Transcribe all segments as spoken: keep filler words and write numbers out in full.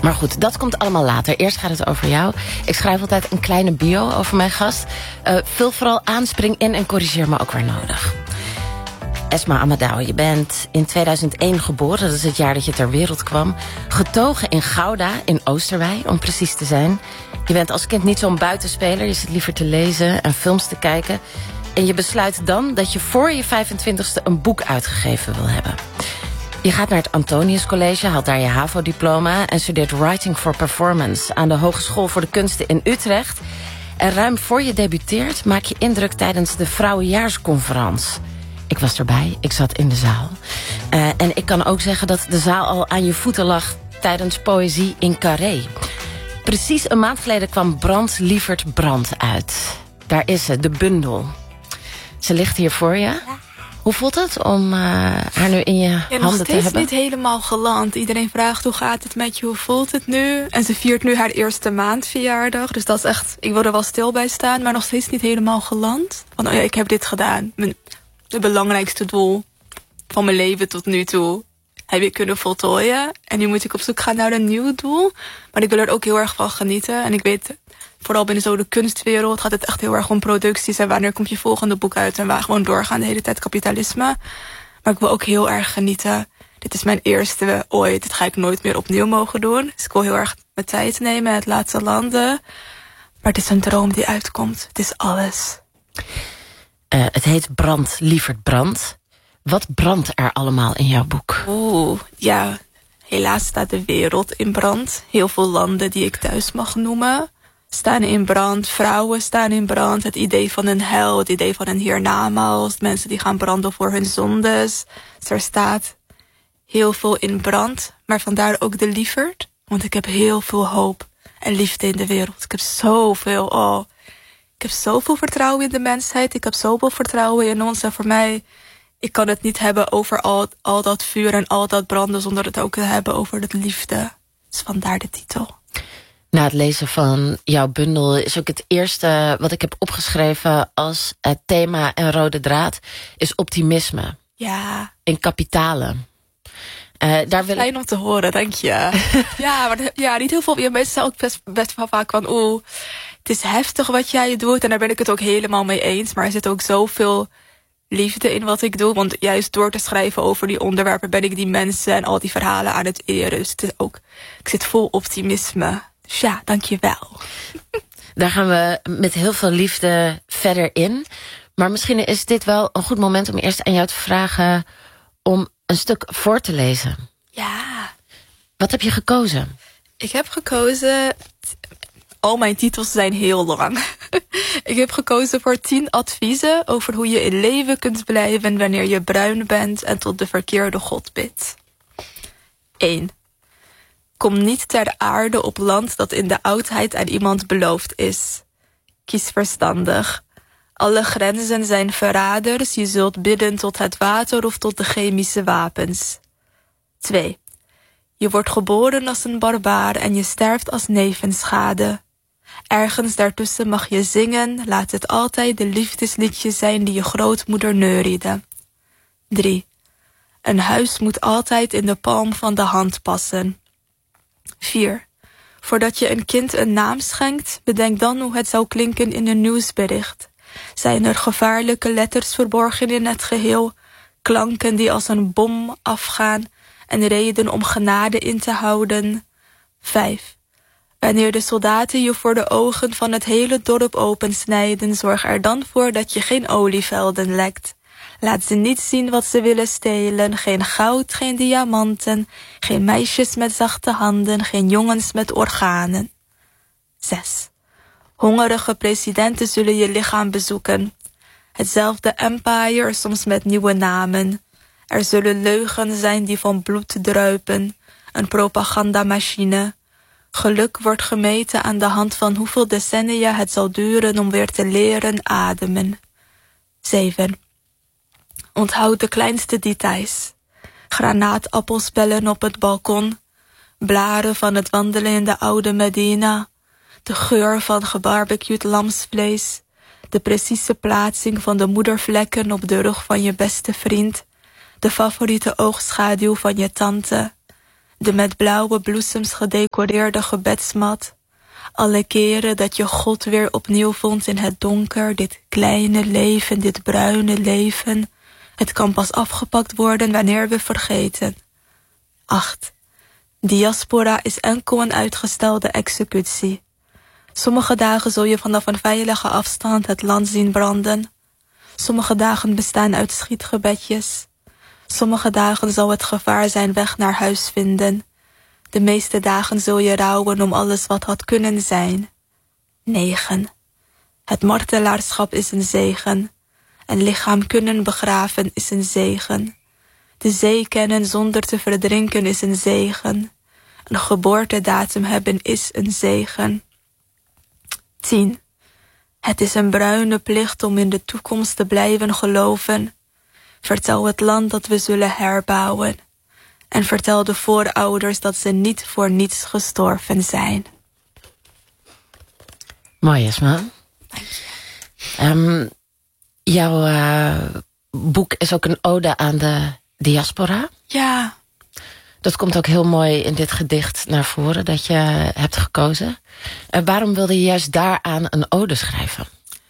Maar goed, dat komt allemaal later. Eerst gaat het over jou. Ik schrijf altijd een kleine bio over mijn gast. Uh, vul vooral aan, spring in en corrigeer me ook waar nodig. Esma Amadou, je bent in tweeduizend één geboren. Dat is het jaar dat je ter wereld kwam. Getogen in Gouda, in Oosterwei, om precies te zijn. Je bent als kind niet zo'n buitenspeler. Je zit liever te lezen en films te kijken. En je besluit dan dat je voor je vijfentwintigste een boek uitgegeven wil hebben. Je gaat naar het Antonius College, haalt daar je HAVO-diploma... en studeert Writing for Performance aan de Hogeschool voor de Kunsten in Utrecht. En ruim voor je debuteert maak je indruk tijdens de Vrouwenjaarsconferentie. Ik was erbij, ik zat in de zaal. Uh, en ik kan ook zeggen dat de zaal al aan je voeten lag tijdens Poëzie in Carré. Precies een maand geleden kwam Brand Lievert Brand uit. Daar is ze, de bundel. Ze ligt hier voor je. Ja. Hoe voelt het om uh, haar nu in je ja, handen te hebben? Nog steeds niet helemaal geland. Iedereen vraagt hoe gaat het met je, hoe voelt het nu? En ze viert nu haar eerste maandverjaardag. Dus dat is echt, ik wil er wel stil bij staan, maar nog steeds niet helemaal geland. Van, oh ja, ik heb dit gedaan. Mijn, het belangrijkste doel van mijn leven tot nu toe heb ik kunnen voltooien. En nu moet ik op zoek gaan naar een nieuw doel. Maar ik wil er ook heel erg van genieten. En ik weet, vooral binnen zo de kunstwereld gaat het echt heel erg om producties. En wanneer komt je volgende boek uit? En waar gewoon doorgaan de hele tijd kapitalisme. Maar ik wil ook heel erg genieten. Dit is mijn eerste ooit. Dit ga ik nooit meer opnieuw mogen doen. Dus ik wil heel erg mijn tijd nemen. Het laten landen. Maar het is een droom die uitkomt. Het is alles. Uh, het heet Brand Lievert Brand. Wat brandt er allemaal in jouw boek? Oeh, ja. Helaas staat de wereld in brand. Heel veel landen die ik thuis mag noemen staan in brand. Vrouwen staan in brand. Het idee van een hel, het idee van een hiernamaals. Mensen die gaan branden voor hun zondes. Dus er staat heel veel in brand. Maar vandaar ook de lieverd. Want ik heb heel veel hoop en liefde in de wereld. Ik heb zoveel, oh. Ik heb zoveel vertrouwen in de mensheid. Ik heb zoveel vertrouwen in ons. En voor mij, ik kan het niet hebben over al, al dat vuur en al dat branden zonder het ook te hebben over de liefde. Dus vandaar de titel. Na het lezen van jouw bundel is ook het eerste wat ik heb opgeschreven als het thema en rode draad is optimisme. Ja. In kapitalen. Uh, daar wil Fijn om te horen, dank je. ja, maar ja, niet heel veel. Ja, mensen zijn ook best, best wel vaak van, oeh, het is heftig wat jij doet. En daar ben ik het ook helemaal mee eens. Maar er zit ook zoveel liefde in wat ik doe. Want juist door te schrijven over die onderwerpen ben ik die mensen en al die verhalen aan het eren. Dus het is ook, ik zit vol optimisme. Dus ja, dank je wel. Daar gaan we met heel veel liefde verder in. Maar misschien is dit wel een goed moment om eerst aan jou te vragen om een stuk voor te lezen. Ja. Wat heb je gekozen? Ik heb gekozen, al mijn titels zijn heel lang. Ik heb gekozen voor tien adviezen over hoe je in leven kunt blijven wanneer je bruin bent en tot de verkeerde god bidt. één. Kom niet ter aarde op land dat in de oudheid aan iemand beloofd is. Kies verstandig. Alle grenzen zijn verraders, je zult bidden tot het water of tot de chemische wapens. twee. Je wordt geboren als een barbaar en je sterft als nevenschade. Ergens daartussen mag je zingen, laat het altijd de liefdesliedje zijn die je grootmoeder neuriede. drie. Een huis moet altijd in de palm van de hand passen. vier. Voordat je een kind een naam schenkt, bedenk dan hoe het zou klinken in een nieuwsbericht. Zijn er gevaarlijke letters verborgen in het geheel, klanken die als een bom afgaan en reden om genade in te houden? vijf. Wanneer de soldaten je voor de ogen van het hele dorp opensnijden, zorg er dan voor dat je geen olievelden lekt. Laat ze niet zien wat ze willen stelen, geen goud, geen diamanten, geen meisjes met zachte handen, geen jongens met organen. zes. Hongerige presidenten zullen je lichaam bezoeken. Hetzelfde empire, soms met nieuwe namen. Er zullen leugens zijn die van bloed druipen, een propagandamachine. Geluk wordt gemeten aan de hand van hoeveel decennia het zal duren om weer te leren ademen. zeven. Onthoud de kleinste details. Granaatappelspellen op het balkon, blaren van het wandelen in de oude Medina, de geur van gebarbecued lamsvlees, de precieze plaatsing van de moedervlekken op de rug van je beste vriend, de favoriete oogschaduw van je tante, De met blauwe bloesems gedecoreerde gebedsmat. Alle keren dat je God weer opnieuw vond in het donker. Dit kleine leven, dit bruine leven. Het kan pas afgepakt worden wanneer we vergeten. acht. Diaspora is enkel een uitgestelde executie. Sommige dagen zul je vanaf een veilige afstand het land zien branden. Sommige dagen bestaan uit schietgebedjes. Sommige dagen zal het gevaar zijn weg naar huis vinden. De meeste dagen zul je rouwen om alles wat had kunnen zijn. negen. Het martelaarschap is een zegen. Een lichaam kunnen begraven is een zegen. De zee kennen zonder te verdrinken is een zegen. Een geboortedatum hebben is een zegen. tien. Het is een bruine plicht om in de toekomst te blijven geloven. Vertel het land dat we zullen herbouwen. En vertel de voorouders dat ze niet voor niets gestorven zijn. Mooi, Esma. Um, jouw uh, boek is ook een ode aan de diaspora. Ja. Dat komt ook heel mooi in dit gedicht naar voren dat je hebt gekozen. Uh, waarom wilde je juist daaraan een ode schrijven?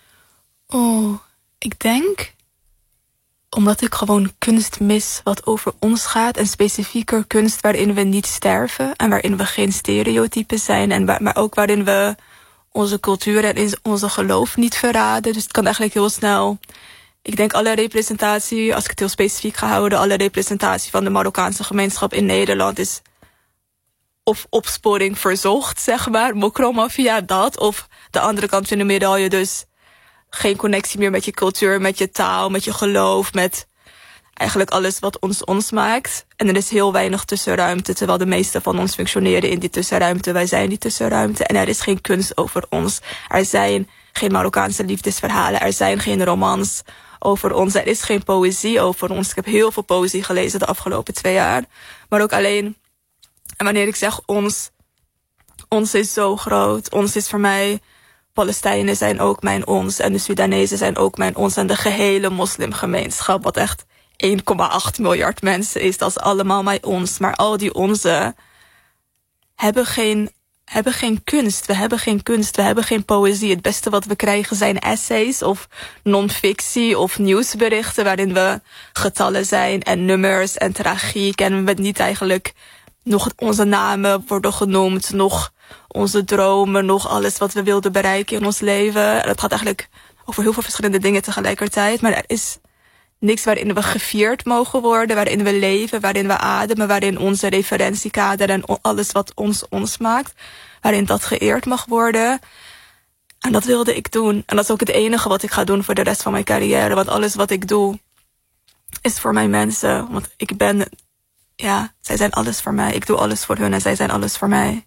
Oh, ik denk omdat ik gewoon kunst mis wat over ons gaat. En specifieker kunst waarin we niet sterven. En waarin we geen stereotypen zijn. En waar, maar ook waarin we onze cultuur en onze geloof niet verraden. Dus het kan eigenlijk heel snel. Ik denk alle representatie, als ik het heel specifiek ga houden, alle representatie van de Marokkaanse gemeenschap in Nederland is of opsporing verzocht, zeg maar. Mokromafia, dat. Of de andere kant van de medaille, dus geen connectie meer met je cultuur, met je taal, met je geloof, met eigenlijk alles wat ons ons maakt. En er is heel weinig tussenruimte, terwijl de meeste van ons functioneren in die tussenruimte. Wij zijn die tussenruimte en er is geen kunst over ons. Er zijn geen Marokkaanse liefdesverhalen, er zijn geen romans over ons. Er is geen poëzie over ons. Ik heb heel veel poëzie gelezen de afgelopen twee jaar. Maar ook alleen, en wanneer ik zeg ons, ons is zo groot. Ons is voor mij, Palestijnen zijn ook mijn ons. En de Sudanezen zijn ook mijn ons. En de gehele moslimgemeenschap, wat echt één komma acht miljard mensen is. Dat is allemaal mijn ons. Maar al die onze hebben geen, hebben geen kunst. We hebben geen kunst, we hebben geen poëzie. Het beste wat we krijgen zijn essays of non-fictie of nieuwsberichten waarin we getallen zijn en nummers en tragiek. En we niet eigenlijk nog onze namen worden genoemd, nog onze dromen, nog alles wat we wilden bereiken in ons leven. En het gaat eigenlijk over heel veel verschillende dingen tegelijkertijd. Maar er is niks waarin we gevierd mogen worden, waarin we leven, waarin we ademen, waarin onze referentiekader en alles wat ons ons maakt, waarin dat geëerd mag worden. En dat wilde ik doen. En dat is ook het enige wat ik ga doen voor de rest van mijn carrière. Want alles wat ik doe is voor mijn mensen. Want ik ben, ja, zij zijn alles voor mij. Ik doe alles voor hun en zij zijn alles voor mij.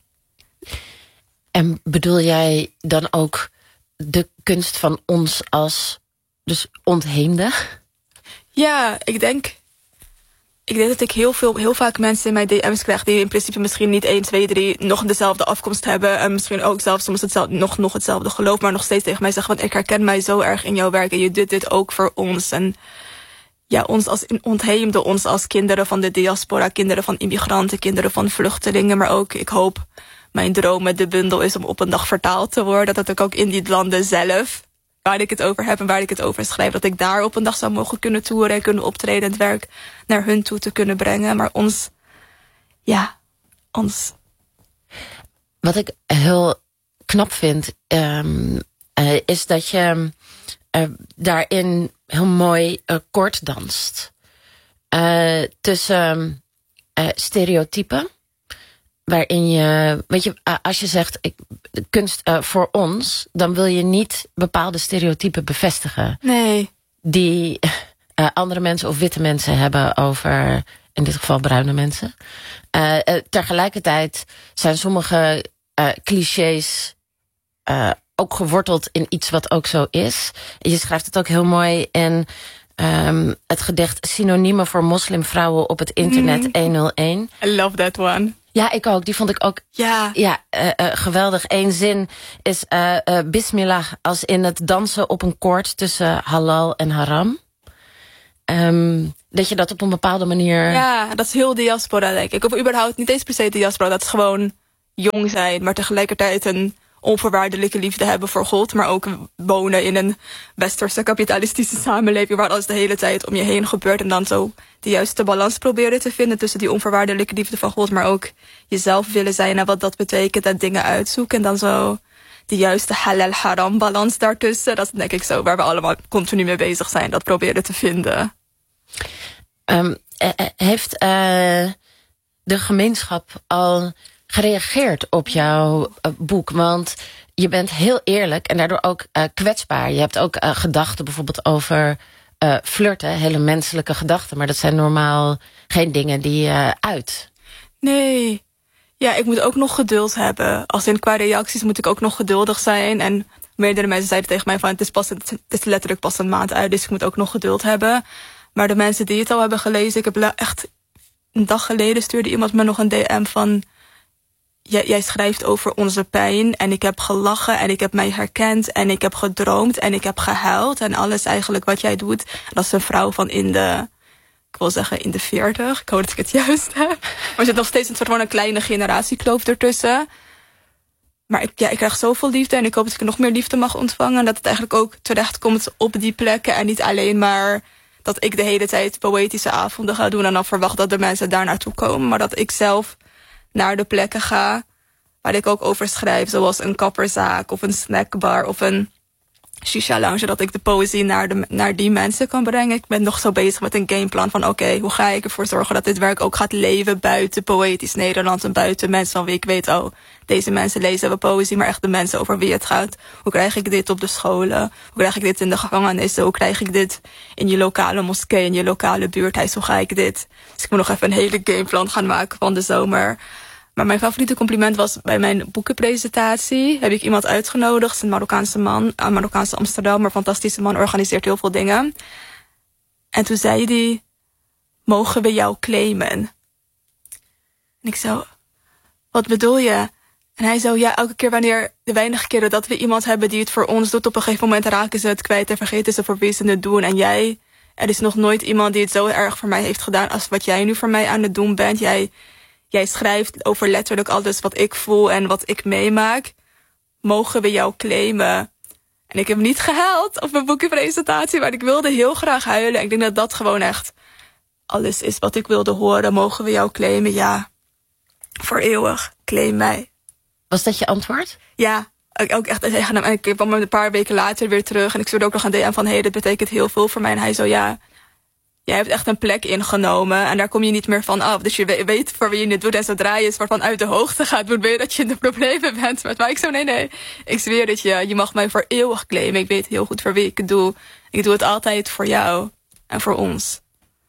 En bedoel jij dan ook de kunst van ons als dus ontheemde? Ja, ik denk, ik denk dat ik heel, veel, heel vaak mensen in mijn D M's krijg die in principe misschien niet één, twee, drie nog dezelfde afkomst hebben. En misschien ook zelfs soms hetzelfde, nog, nog hetzelfde geloof, maar nog steeds tegen mij zeggen, want ik herken mij zo erg in jouw werk en je doet dit ook voor ons. En ja, ons als ontheemde, ons als kinderen van de diaspora, kinderen van immigranten, kinderen van vluchtelingen. Maar ook, ik hoop, mijn droom met de bundel is om op een dag vertaald te worden. Dat ik ook in die landen zelf, waar ik het over heb en waar ik het over schrijf, dat ik daar op een dag zou mogen kunnen toeren en kunnen optreden en het werk naar hun toe te kunnen brengen. Maar ons, ja, ons. Wat ik heel knap vind, um, uh, is dat je uh, daarin heel mooi uh, kort danst. Uh, tussen uh, stereotypen, waarin je, weet je, uh, als je zegt ik, kunst uh, voor ons, dan wil je niet bepaalde stereotypen bevestigen. Nee. Die uh, andere mensen of witte mensen hebben over, in dit geval bruine mensen. Uh, uh, tegelijkertijd zijn sommige uh, clichés uh, ook geworteld in iets wat ook zo is. Je schrijft het ook heel mooi in um, het gedicht Synoniemen voor moslimvrouwen op het internet mm. honderdéén. I love that one. Ja, ik ook. Die vond ik ook ja. Ja, uh, uh, geweldig. Eén zin is uh, uh, bismillah, als in het dansen op een koord tussen halal en haram. Um, dat je dat op een bepaalde manier... Ja, dat is heel diaspora, denk ik. Of überhaupt niet eens per se diaspora. Dat is gewoon jong zijn, maar tegelijkertijd een onvoorwaardelijke liefde hebben voor God. Maar ook wonen in een westerse kapitalistische samenleving waar alles de hele tijd om je heen gebeurt. En dan zo de juiste balans proberen te vinden tussen die onvoorwaardelijke liefde van God, maar ook jezelf willen zijn en wat dat betekent en dingen uitzoeken. En dan zo de juiste halal-haram balans daartussen. Dat is denk ik zo waar we allemaal continu mee bezig zijn. Dat proberen te vinden. Um, heeft uh, de gemeenschap al gereageerd op jouw uh, boek? Want je bent heel eerlijk en daardoor ook uh, kwetsbaar. Je hebt ook uh, gedachten bijvoorbeeld over uh, flirten. Hele menselijke gedachten. Maar dat zijn normaal geen dingen die je uh, uit. Nee. Ja, ik moet ook nog geduld hebben. Als in qua reacties moet ik ook nog geduldig zijn. En meerdere mensen zeiden tegen mij van het is, pas, het is letterlijk pas een maand uit. Dus ik moet ook nog geduld hebben. Maar de mensen die het al hebben gelezen... Ik heb echt een dag geleden stuurde iemand me nog een D M van... Jij, jij schrijft over onze pijn en ik heb gelachen en ik heb mij herkend... en ik heb gedroomd en ik heb gehuild en alles eigenlijk wat jij doet. En dat is een vrouw van in de... Ik wil zeggen in de veertig. Ik hoop dat ik het juist heb. Maar er zit nog steeds een soort van een kleine generatiekloof ertussen. Maar ik, ja, ik krijg zoveel liefde en ik hoop dat ik nog meer liefde mag ontvangen. En dat het eigenlijk ook terecht komt op die plekken en niet alleen maar... dat ik de hele tijd poëtische avonden ga doen... en dan verwacht dat de mensen daar naartoe komen. Maar dat ik zelf naar de plekken ga... waar ik ook over schrijf. Zoals een kapperzaak of een snackbar of een shisha lounge. Dat ik de poëzie naar, de, naar die mensen kan brengen. Ik ben nog zo bezig met een gameplan van... oké, okay, hoe ga ik ervoor zorgen dat dit werk ook gaat leven... buiten poëtisch Nederland en buiten mensen van wie ik weet... oh, deze mensen lezen we poëzie, maar echt de mensen over wie het gaat. Hoe krijg ik dit op de scholen? Hoe krijg ik dit in de gevangenissen? Hoe krijg ik dit in je lokale moskee, in je lokale buurthuis? Hoe ga ik dit? Dus ik moet nog even een hele gameplan gaan maken van de zomer. Maar mijn favoriete compliment was bij mijn boekenpresentatie. Heb ik iemand uitgenodigd, een Marokkaanse man, een Marokkaanse Amsterdam, maar fantastische man, organiseert heel veel dingen. En toen zei hij, mogen we jou claimen? En ik zo, wat bedoel je? En hij zo, ja, elke keer wanneer, de weinige keren dat we iemand hebben die het voor ons doet, op een gegeven moment raken ze het kwijt en vergeten ze voor wie ze het doen. En jij, er is nog nooit iemand die het zo erg voor mij heeft gedaan als wat jij nu voor mij aan het doen bent. Jij, jij schrijft over letterlijk alles wat ik voel en wat ik meemaak. Mogen we jou claimen? En ik heb niet gehuild op mijn boekenpresentatie, maar ik wilde heel graag huilen. En ik denk dat dat gewoon echt alles is wat ik wilde horen. Mogen we jou claimen? Ja, voor eeuwig. Claim mij. Was dat je antwoord? Ja, ook echt tegen hem. En ik kwam hem een paar weken later weer terug. En ik stuurde ook nog een D M van, hé, hey, dit betekent heel veel voor mij. En hij zo, ja, jij hebt echt een plek ingenomen. En daar kom je niet meer van af. Dus je weet voor wie je het doet. En zodra je soort van uit de hoogte gaat, moet je dat je in de problemen bent. Maar ik zo, nee, nee. Ik zweer het je. Je mag mij voor eeuwig claimen. Ik weet heel goed voor wie ik het doe. Ik doe het altijd voor jou. En voor ons.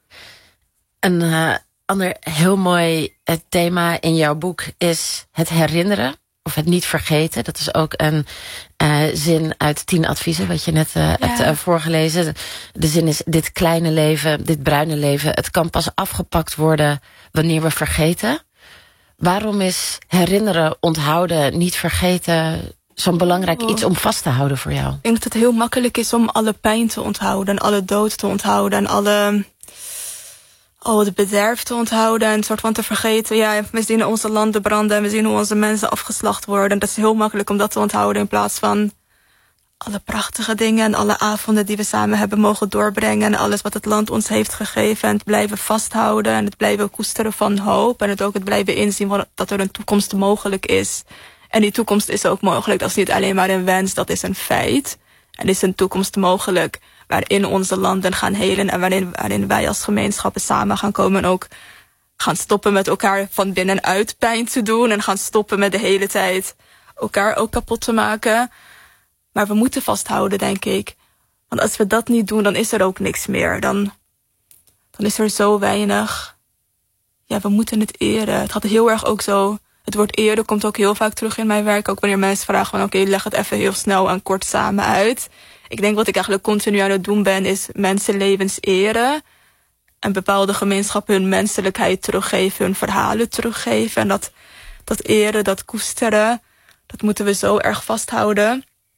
Een uh, ander heel mooi uh, thema in jouw boek is het herinneren. Of het niet vergeten. Dat is ook een uh, zin uit tien adviezen, wat je net uh, ja. hebt uh, voorgelezen. De zin is, dit kleine leven, dit bruine leven, het kan pas afgepakt worden wanneer we vergeten. Waarom is herinneren, onthouden, niet vergeten zo'n belangrijk oh. iets om vast te houden voor jou? Ik denk dat het heel makkelijk is om alle pijn te onthouden. En alle dood te onthouden. En alle... Oh, het bederf te onthouden en een soort van te vergeten. Ja, we zien onze landen branden en we zien hoe onze mensen afgeslacht worden. Dat is heel makkelijk om dat te onthouden in plaats van alle prachtige dingen en alle avonden die we samen hebben mogen doorbrengen. En alles wat het land ons heeft gegeven. En het blijven vasthouden en het blijven koesteren van hoop. En het ook het blijven inzien dat er een toekomst mogelijk is. En die toekomst is ook mogelijk. Dat is niet alleen maar een wens, dat is een feit. En is een toekomst mogelijk waarin onze landen gaan helen en waarin, waarin wij als gemeenschappen samen gaan komen en ook gaan stoppen met elkaar van binnenuit pijn te doen en gaan stoppen met de hele tijd elkaar ook kapot te maken. Maar we moeten vasthouden, denk ik. Want als we dat niet doen, dan is er ook niks meer. Dan, dan is er zo weinig. Ja, we moeten het eren. Het gaat heel erg ook zo. Het woord eren komt ook heel vaak terug in mijn werk. Ook wanneer mensen vragen van oké, okay, leg het even heel snel en kort samen uit. Ik denk wat ik eigenlijk continu aan het doen ben, is mensenlevens eren. En bepaalde gemeenschappen hun menselijkheid teruggeven, hun verhalen teruggeven. En dat, dat eren, dat koesteren, dat moeten we zo erg vasthouden.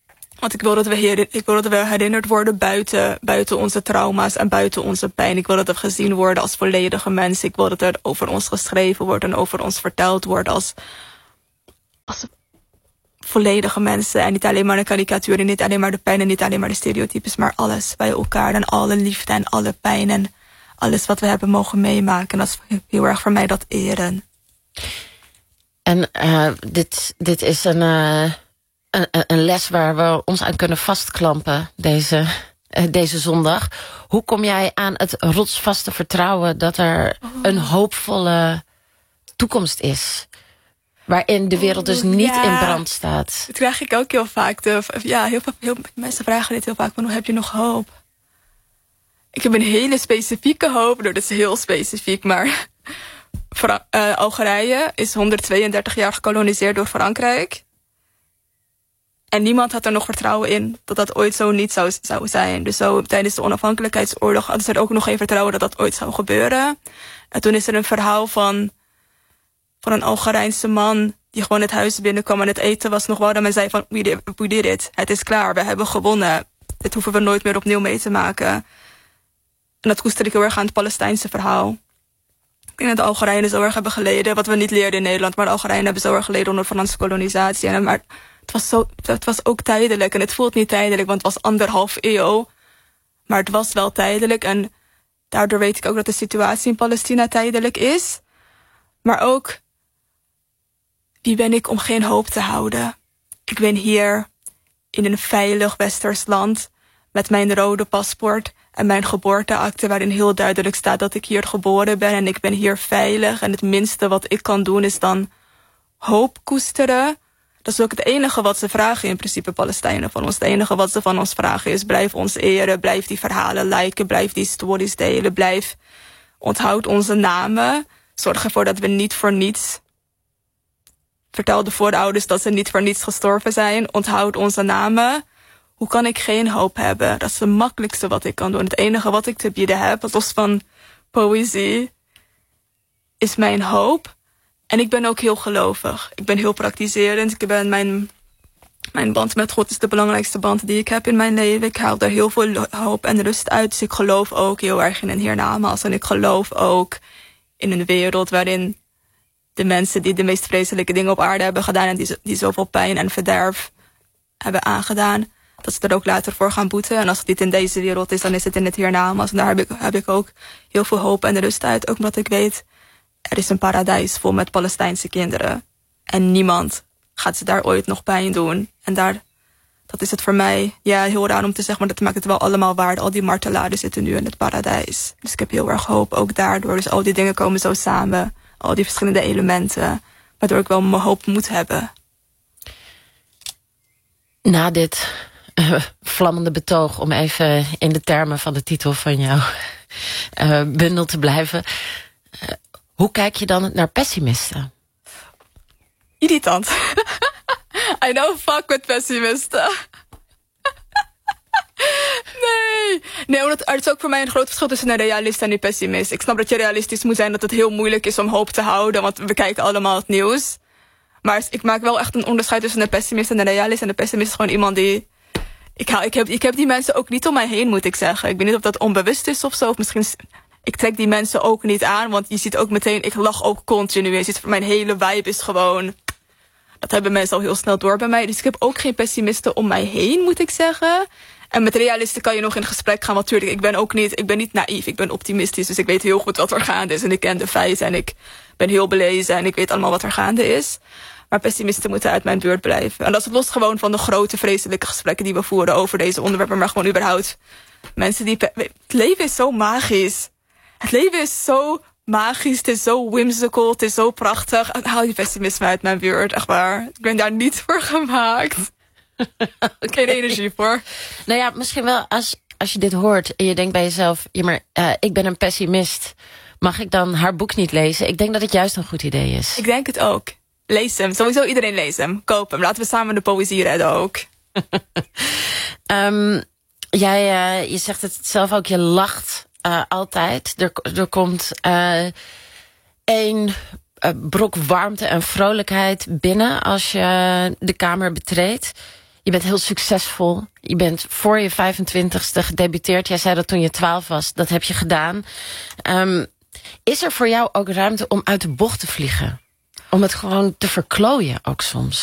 Want ik wil dat we, herinner, ik wil dat we herinnerd worden buiten, buiten onze trauma's en buiten onze pijn. Ik wil dat we gezien worden als volledige mensen. Ik wil dat er over ons geschreven wordt en over ons verteld wordt als, als volledige mensen. En niet alleen maar de karikatuur en niet alleen maar de pijn en niet alleen maar de stereotypes, maar alles bij elkaar en alle liefde en alle pijn en alles wat we hebben mogen meemaken. En dat is heel erg voor mij dat eren. En uh, dit, dit is een, uh, een, een les waar we ons aan kunnen vastklampen deze, uh, deze zondag. Hoe kom jij aan het rotsvaste vertrouwen dat er oh. een hoopvolle toekomst is? Waarin de wereld dus niet ja, in brand staat. Dat krijg ik ook heel vaak. De, ja, heel, heel, mensen vragen dit heel vaak. Maar hoe heb je nog hoop? Ik heb een hele specifieke hoop. Dat is heel specifiek, maar Fra- uh, Algerije is honderdtweeëndertig jaar gekoloniseerd door Frankrijk. En niemand had er nog vertrouwen in dat dat ooit zo niet zou, zou zijn. Dus zo tijdens de onafhankelijkheidsoorlog hadden ze er ook nog geen vertrouwen dat dat ooit zou gebeuren. En toen is er een verhaal van, van een Algerijnse man die gewoon het huis binnenkwam en het eten was nog warm en zei van we did, we did it. Het is klaar, we hebben gewonnen. Dit hoeven we nooit meer opnieuw mee te maken. En dat koester ik heel erg aan het Palestijnse verhaal. Ik denk dat de Algerijnen zo erg hebben geleden, wat we niet leerden in Nederland, maar de Algerijnen hebben zo erg geleden onder Franse kolonisatie. En, maar het was, zo, het was ook tijdelijk en het voelt niet tijdelijk, want het was anderhalf eeuw. Maar het was wel tijdelijk en daardoor weet ik ook dat de situatie in Palestina tijdelijk is. Maar ook, wie ben ik om geen hoop te houden? Ik ben hier in een veilig westers land met mijn rode paspoort en mijn geboorteakte waarin heel duidelijk staat dat ik hier geboren ben en ik ben hier veilig. En het minste wat ik kan doen is dan hoop koesteren. Dat is ook het enige wat ze vragen in principe, Palestijnen van ons. Het enige wat ze van ons vragen is blijf ons eren, blijf die verhalen liken, blijf die stories delen, blijf onthoud onze namen. Zorg ervoor dat we niet voor niets, vertel de voorouders dat ze niet voor niets gestorven zijn. Onthoud onze namen. Hoe kan ik geen hoop hebben? Dat is het makkelijkste wat ik kan doen. Het enige wat ik te bieden heb, los van poëzie, is mijn hoop. En ik ben ook heel gelovig. Ik ben heel praktiserend. Ik ben mijn, mijn band met God is de belangrijkste band die ik heb in mijn leven. Ik haal er heel veel hoop en rust uit. Dus ik geloof ook heel erg in een hiernamaals. En ik geloof ook in een wereld waarin de mensen die de meest vreselijke dingen op aarde hebben gedaan en die, die zoveel pijn en verderf hebben aangedaan, dat ze er ook later voor gaan boeten. En als het niet in deze wereld is, dan is het in het hiernamaals. En daar heb ik, heb ik ook heel veel hoop en rust uit. Ook omdat ik weet, er is een paradijs vol met Palestijnse kinderen. En niemand gaat ze daar ooit nog pijn doen. En daar, dat is het voor mij, ja, heel raar om te zeggen, maar dat maakt het wel allemaal waard. Al die martelaren zitten nu in het paradijs. Dus ik heb heel erg hoop, ook daardoor. Dus al die dingen komen zo samen. Al die verschillende elementen. Waardoor ik wel mijn hoop moet hebben. Na dit uh, vlammende betoog, om even in de termen van de titel van jouw uh, bundel te blijven. Uh, hoe kijk je dan naar pessimisten? Irritant. I know fuck met pessimisten. Nee. Nee, omdat er is ook voor mij een groot verschil tussen een realist en een pessimist. Ik snap dat je realistisch moet zijn, dat het heel moeilijk is om hoop te houden, want we kijken allemaal het nieuws. Maar ik maak wel echt een onderscheid tussen een pessimist en een realist. En een pessimist is gewoon iemand die, Ik, hou, ik, heb, ik heb die mensen ook niet om mij heen, moet ik zeggen. Ik weet niet of dat onbewust is of zo. Of misschien, ik trek die mensen ook niet aan. Want je ziet ook meteen, ik lach ook continu. Je ziet, mijn hele vibe is gewoon, dat hebben mensen al heel snel door bij mij. Dus ik heb ook geen pessimisten om mij heen, moet ik zeggen. En met realisten kan je nog in gesprek gaan. Want natuurlijk, ik ben ook niet, ik ben niet naïef. Ik ben optimistisch. Dus ik weet heel goed wat er gaande is. En ik ken de feiten. En ik ben heel belezen. En ik weet allemaal wat er gaande is. Maar pessimisten moeten uit mijn buurt blijven. En dat is los gewoon van de grote vreselijke gesprekken die we voeren over deze onderwerpen. Maar gewoon überhaupt mensen die... Het leven is zo magisch. Het leven is zo magisch. Het is zo whimsical. Het is zo prachtig. Haal die pessimisme uit mijn buurt. Echt waar. Ik ben daar niet voor gemaakt. Geen energie voor. Nou ja, misschien wel als, als je dit hoort en je denkt bij jezelf, ja, maar uh, ik ben een pessimist. Mag ik dan haar boek niet lezen? Ik denk dat het juist een goed idee is. Ik denk het ook. Lees hem. Sowieso iedereen leest hem. Koop hem. Laten we samen de poëzie redden ook. um, jij, uh, je zegt het zelf ook, je lacht uh, altijd. Er, er komt uh, één uh, brok warmte en vrolijkheid binnen als je de kamer betreedt. Je bent heel succesvol. Je bent voor je vijfentwintigste gedebuteerd. Jij zei dat toen je twaalf was. Dat heb je gedaan. Um, is er voor jou ook ruimte om uit de bocht te vliegen? Om het gewoon te verklooien ook soms?